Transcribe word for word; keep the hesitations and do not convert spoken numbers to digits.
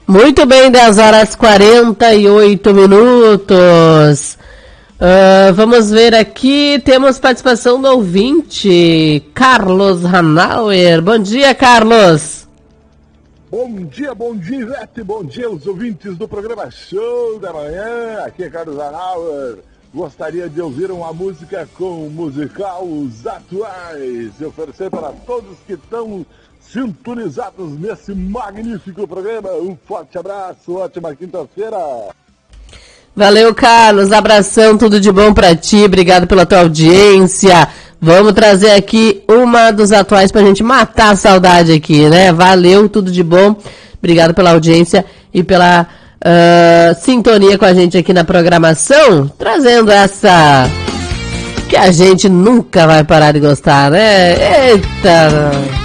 Muito bem, dez horas e quarenta e oito minutos. Uh, vamos ver aqui, temos participação do ouvinte, Carlos Hanauer. Bom dia, Carlos. Bom dia, bom dia, Ivete, bom dia aos ouvintes do programa Show da Manhã. Aqui é Carlos Hanauer. Gostaria de ouvir uma música com o musical Os Atuais e oferecer para todos que estão sintonizados nesse magnífico programa. Um forte abraço, ótima quinta-feira. Valeu, Carlos, abração, tudo de bom pra ti, obrigado pela tua audiência. Vamos trazer aqui uma dos atuais pra gente matar a saudade aqui, né? Valeu, tudo de bom, obrigado pela audiência e pela uh, sintonia com a gente aqui na programação, trazendo essa que a gente nunca vai parar de gostar, né? Eita!